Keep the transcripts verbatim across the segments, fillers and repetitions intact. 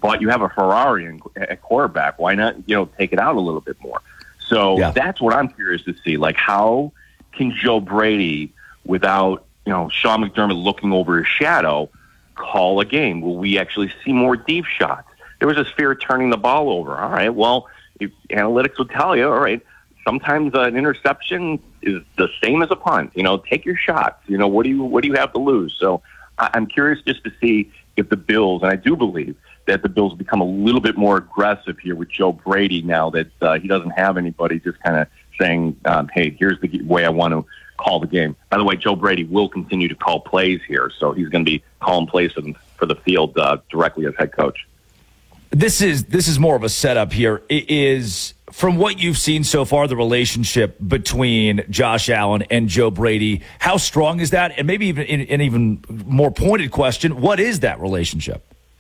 but you have a Ferrari in, at quarterback. Why not, you know, take it out a little bit more? So yeah. that's what I'm curious to see. Like, how can Joe Brady, without, you know, Sean McDermott looking over his shadow, call a game? Will we actually see more deep shots? There was this fear of turning the ball over. All right, well, if analytics will tell you, all right, sometimes uh, an interception is the same as a punt. You know, take your shots. You know, what do you what do you have to lose? So I- I'm curious just to see if the Bills, and I do believe that the Bills become a little bit more aggressive here with Joe Brady now that uh, he doesn't have anybody just kind of saying, um, hey, here's the way I want to call the game. By the way, Joe Brady will continue to call plays here, so he's going to be calling plays for the, for the field uh, directly as head coach. This is this is more of a setup here. It is, from what you've seen so far, the relationship between Josh Allen and Joe Brady, how strong is that? And maybe even an even more pointed question, what is that relationship?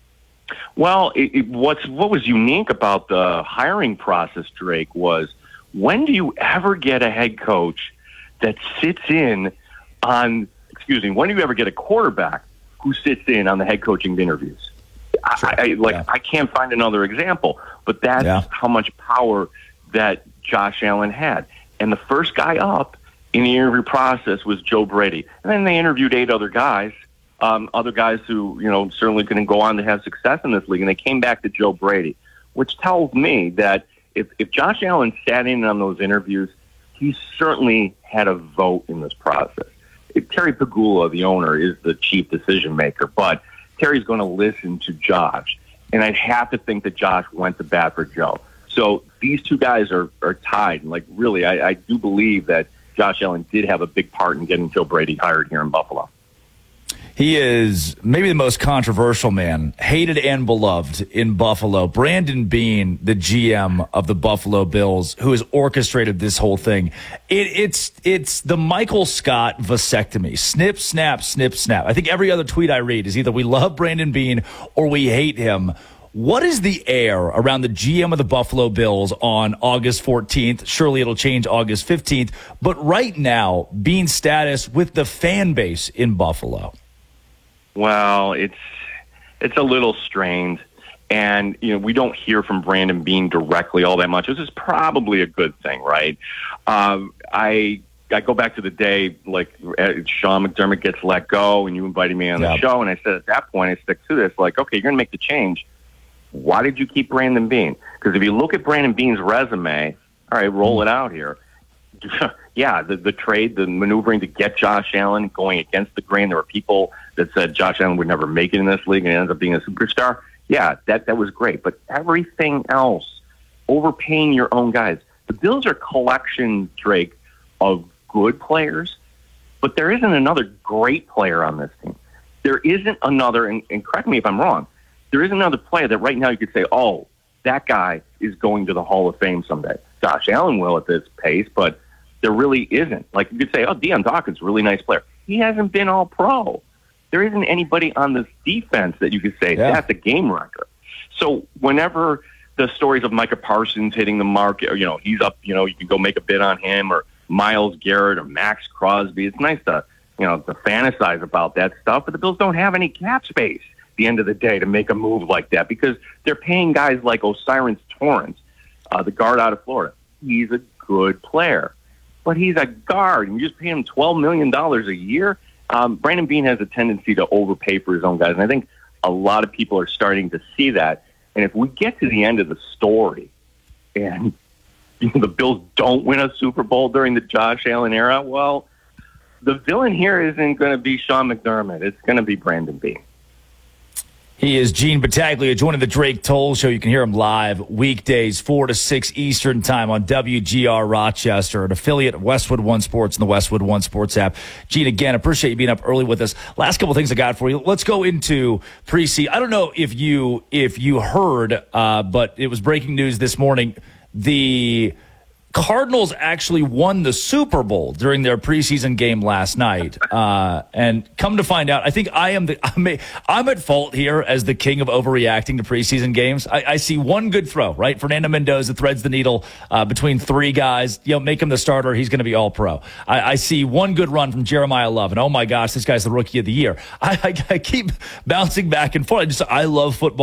Well, it, it, what's what was unique about the hiring process, Drake, was when do you ever get a head coach that sits in on, excuse me, when do you ever get a quarterback who sits in on the head coaching interviews? Sure. I, I like yeah. I can't find another example, but that's yeah. how much power that Josh Allen had. And the first guy up in the interview process was Joe Brady. And then they interviewed eight other guys, um, other guys who, you know, certainly couldn't go on to have success in this league. And they came back to Joe Brady, which tells me that if, if Josh Allen sat in on those interviews, he certainly had a vote in this process. If Terry Pegula, the owner, is the chief decision maker, but Terry's going to listen to Josh. And I'd have to think that Josh went to bat for Joe. So these two guys are, are tied. And, like, really, I, I do believe that Josh Allen did have a big part in getting Joe Brady hired here in Buffalo. He is maybe the most controversial man, hated and beloved in Buffalo. Brandon Beane, the G M of the Buffalo Bills, who has orchestrated this whole thing. It, it's it's the Michael Scott vasectomy. Snip, snap, snip, snap. I think every other tweet I read is either we love Brandon Beane or we hate him. What is the air around the G M of the Buffalo Bills on August fourteenth? Surely it'll change August fifteenth. But right now, Beane's status with the fan base in Buffalo. Well, it's it's a little strained, and you know we don't hear from Brandon Beane directly all that much. This is probably a good thing, right? Um, I I go back to the day like Sean McDermott gets let go, and you invited me on the yep. show, and I said at that point I stick to this. Like, okay, you're going to make the change. Why did you keep Brandon Beane? Because if you look at Brandon Beane's resume, all right, roll it out here. Yeah, the, the trade, the maneuvering to get Josh Allen going against the grain. There were people that said Josh Allen would never make it in this league and ends up being a superstar. Yeah, that, that was great. But everything else, overpaying your own guys. The Bills are a collection, Drake, of good players, but there isn't another great player on this team. There isn't another, and, and correct me if I'm wrong, there isn't another player that right now you could say, oh, that guy is going to the Hall of Fame someday. Josh Allen will at this pace, but there really isn't. Like, you could say, oh, Deion Dawkins, really nice player. He hasn't been all pro. There isn't anybody on this defense that you could say, yeah. that's a game wrecker. So whenever the stories of Micah Parsons hitting the market, or, you know, he's up, you know, you can go make a bid on him, or Myles Garrett or Max Crosby. It's nice to, you know, to fantasize about that stuff, but the Bills don't have any cap space at the end of the day to make a move like that because they're paying guys like O'Cyrus Torrence, uh, the guard out of Florida. He's a good player, but he's a guard, and you just pay him twelve million dollars a year. Um, Brandon Beane has a tendency to overpay for his own guys, and I think a lot of people are starting to see that. And if we get to the end of the story and you know, the Bills don't win a Super Bowl during the Josh Allen era, well, the villain here isn't going to be Sean McDermott. It's going to be Brandon Beane. He is Gene Battaglia joining the Drake Toll Show. You can hear him live weekdays, four to six Eastern time on W G R Rochester, an affiliate of Westwood One Sports and the Westwood One Sports app. Gene, again, appreciate you being up early with us. Last couple of things I got for you. Let's go into preseason. I don't know if you if you heard, uh, but it was breaking news this morning. The Cardinals actually won the Super Bowl during their preseason game last night. Uh, and come to find out, I think I am the, I'm, a, I'm at fault here as the king of overreacting to preseason games. I, I see one good throw, right? Fernando Mendoza threads the needle uh, between three guys. You know, make him the starter. He's going to be all pro. I, I see one good run from Jeremiah Love. And oh my gosh, this guy's the rookie of the year. I, I, I keep bouncing back and forth. I just, I love football.